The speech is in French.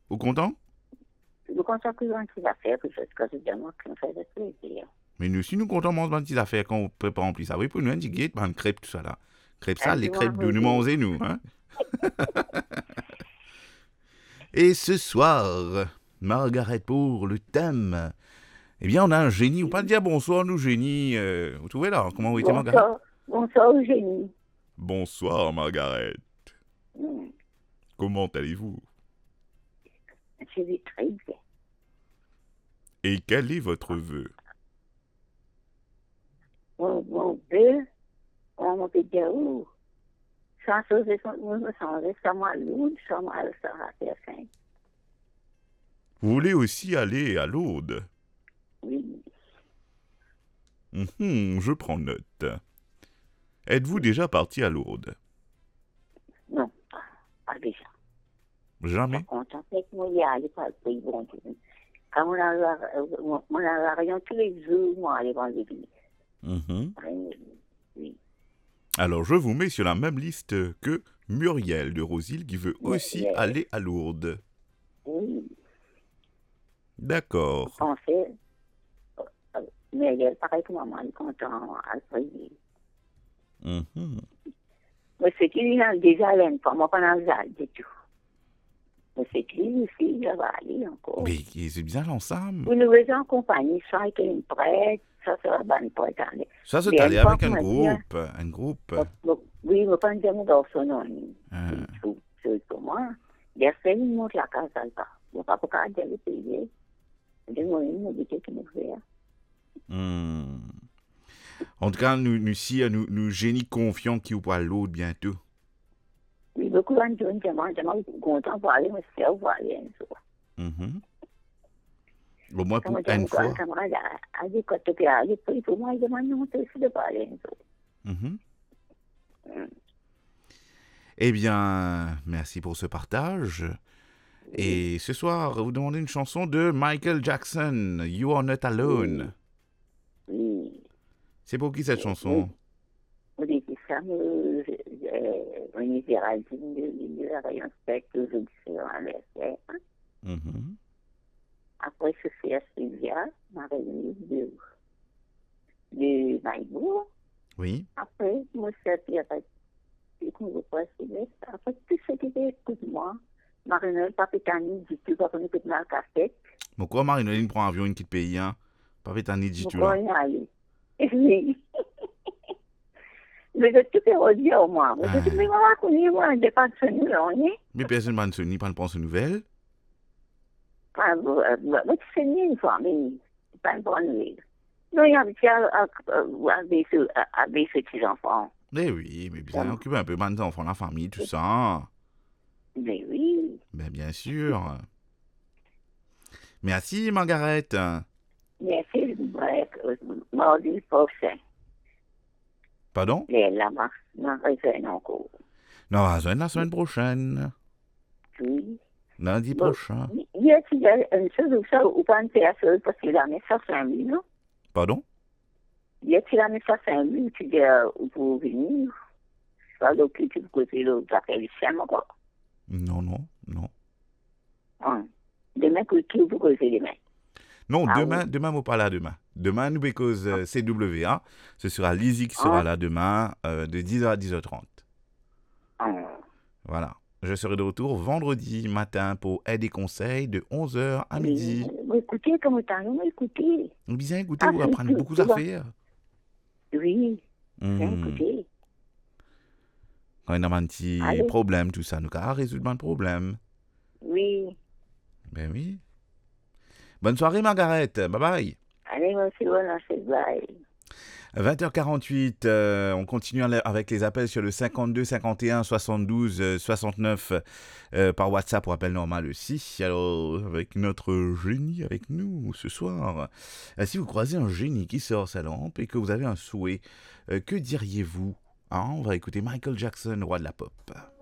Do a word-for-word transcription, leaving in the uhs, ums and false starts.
Vous content? Je suis content que j'en ai affaires, que je suis vraiment qui me faisait plaisir. Mais nous, si nous comptons manger des petites affaires quand on peut pas remplir ça, oui, pour nous indiquer, ben, crêpes, tout ça là. Crêpes Un ça, les petit moment crêpes de nous rosé. manger, nous, hein. Et ce soir, Margaret, pour le thème, eh bien, on a un génie. Ou pas dire bonsoir, nous, génie. Euh, vous trouvez là, comment vous étiez, Margaret? Bonsoir, bonsoir Eugénie. Bonsoir, Margaret. Hmm, Comment allez-vous? Je vais très bien. Et quel est votre vœu? Mon, mon vœu, on peut dire où? Sans sauver son monde, sans récemment lourd, sans mal, sans rater fin. Vous voulez aussi aller à Lourdes? Oui, Mhm, je prends note. Êtes-vous déjà parti à Lourdes? non, pas, pas déjà. Je suis Jamais? content que moi y aller par le pays bon Dieu. Quand on a on a rien tous les jours, moi, aller dans l'église. Mhm. Oui. Alors, je vous mets sur la même liste que Muriel de Rosil qui veut Mais, aussi mais, aller à Lourdes. oui, je D'accord. pensais, euh, mais elle paraît que maman est content à le prier. Mhm. Mais c'est qu'il a déjà une fois, moi, pas dans le salle du tout. Mais c'est qu'il aussi, il va aller encore. Mais c'est bien l'ensemble. Vous nous êtes en compagnie, ça, avec une prête, ça sera bonne pour être allé. Ça, c'est Bien, aller une fois avec un qu'on m'a dit, hein, groupe. Un groupe. Bon, bon, oui, mais pas dire mon garçon, non. Ah. C'est pour moi. Il a fait une montre la casa, ça. Il n'y a pas pour qu'à dire le payer. Il moi, il m'a dit qu'il me fait. Hmm. En tout cas, nous, nous, si, nous, nous génie confiants qu'il va à l'autre bientôt. Oui, beaucoup de gens disent, moi, je suis content pour aller, mais c'est pour aller un jour. Mhm. Au moins pour Quand une mon fois. camarade a dit, quand tu es allé, pour moi, il demande, non, tu es de parler un jour. Mhm. Mm. Eh bien, merci pour ce partage. Et ce soir, vous demandez une chanson de Michael Jackson, You Are Not Alone. Oui. C'est pour qui cette chanson? Au début, ça me. On Géraldine de la rayon spectre, je dis en effet. Mhm. Après, je fais à Sylvia, ma réunion de, de Maïbourg. Oui. Après, moi, c'est puis après, qu'on veut pas essayer. Après, tout ce qui était écoute-moi, Marinelle, Papitani, dit tu vas connaître mal cassette. Pourquoi Marine prend avion une petite pays, hein? Pas fait un dit Je tout là. crois y aller. Oui. Mais je te fais redire au moins. Mais je te fais voir qu'on y voit un départ de ce nous, là, on est. Mais personne ne se ni pas pense aux nouvelles. Ah, bon, mais tu sais, une fois, mais c'est pas une bonne nouvelle. Non, il y a un petit à baisser ses enfants. Eh oui, mais bien occuper un peu des enfants, la famille, tout ça. Mais oui. Ben bien sûr. Merci Margaret. Merci, bref, mardi prochain. Pardon? Les là-bas, n'en reviennent encore. Non, la semaine prochaine. Oui. Lundi prochain. Y a-t-il une chose ou ça, ou pas une personne, parce qu'il a mis ça sur un lui, non? Pardon? Y a-t-il a mis ça sur un lui, tu dis, pour venir? Pas l'occuper du côté de l'appareil quoi. Non, non, non. Ah. Demain, qui vous causez demain? Non, Ah, demain, oui. demain, nous pas là demain. Demain, nous cause euh, C W A. Ce sera Lizzy qui sera Ah. là demain euh, de dix heures à dix heures trente. Ah. Voilà. Je serai de retour vendredi matin pour aide et conseils de onze heures à midi. Oui, écoutez, comme t'as nous, écoutez. Bien écoutez, Ah, vous c'est apprenez tout, beaucoup c'est bon. d'affaires. Oui, bien Hmm. écoutez. Quand on a un petit Allez. problème, tout ça, nous allons résoudre un problème. Oui. Ben oui. Bonne soirée, Margaret. Bye bye. Allez, monsieur, voilà, c'est bye. vingt heures quarante-huit, euh, on continue avec les appels sur le cinquante-deux cinquante et un soixante-douze euh, soixante-neuf euh, par WhatsApp pour appel normal aussi. Alors, avec notre génie avec nous ce soir. Euh, si vous croisez un génie qui sort sa lampe et que vous avez un souhait, euh, que diriez-vous? Hein, on va écouter Michael Jackson, roi de la pop.